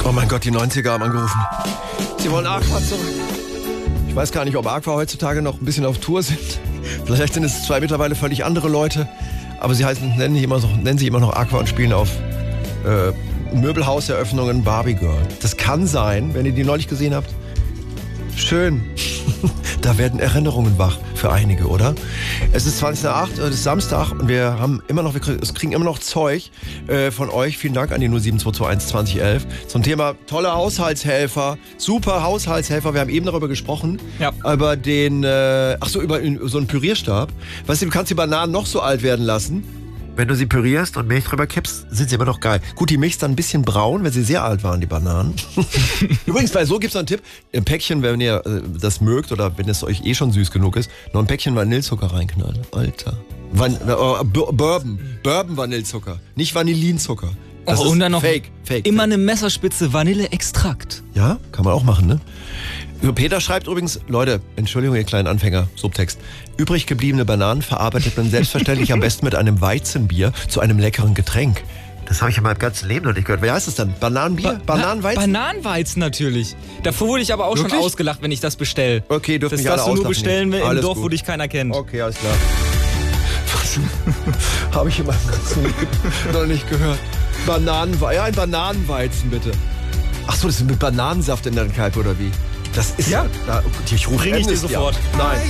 Oh mein Gott, die 90er haben angerufen. Sie wollen Aqua zurück. Ich weiß gar nicht, ob Aqua heutzutage noch ein bisschen auf Tour sind. Vielleicht sind es zwei mittlerweile völlig andere Leute. Aber sie nennen sich immer noch Aqua und spielen auf Möbelhauseröffnungen Barbie Girl. Das kann sein, wenn ihr die neulich gesehen habt. Schön. Da werden Erinnerungen wach für einige, oder? Es ist 20:08, es ist Samstag und wir kriegen immer noch Zeug von euch. Vielen Dank an die 07221 2011 zum Thema tolle Haushaltshelfer, super Haushaltshelfer. Wir haben eben darüber gesprochen, über über so einen Pürierstab. Weißt du, du kannst die Bananen noch so alt werden lassen. Wenn du sie pürierst und Milch drüber kippst, sind sie immer noch geil. Gut, die Milch ist dann ein bisschen braun, wenn sie sehr alt waren, die Bananen. Übrigens, bei so gibt's noch einen Tipp. Im Päckchen, wenn ihr das mögt oder wenn es euch schon süß genug ist, noch ein Päckchen Vanillezucker reinknallen. Alter. Bourbon Vanillezucker, nicht Vanillinzucker. Das ist und dann noch fake. Immer eine Messerspitze Vanilleextrakt. Ja, kann man auch machen, ne? Peter schreibt übrigens, Leute, Entschuldigung, ihr kleinen Anfänger, Subtext. Übrig gebliebene Bananen verarbeitet man selbstverständlich am besten mit einem Weizenbier zu einem leckeren Getränk. Das habe ich in meinem ganzen Leben noch nicht gehört. Wie heißt das dann? Bananenbier? Bananenweizen? Bananenweizen natürlich. Davor wurde ich aber auch schon ausgelacht, wenn ich das bestelle. Okay, dürfen mich alle auslachen. Das darfst du nur bestellen im Dorf, wo dich keiner kennt. Okay, alles klar. Was habe ich in meinem ganzen Leben noch nicht gehört? Ein Bananenweizen, bitte. Ach so, das ist mit Bananensaft in der Kneipe, oder wie? Das ist ja. Ich rufe Bring ich dir sofort. Nein.